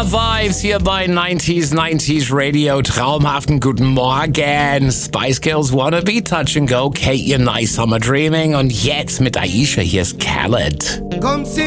Vibes hier bei 90s Radio. Traumhaften guten Morgen. Spice Girls Wanna Be Touch and Go. Kate, your nice summer dreaming. Und jetzt mit Aisha, hier ist Khaled. Come see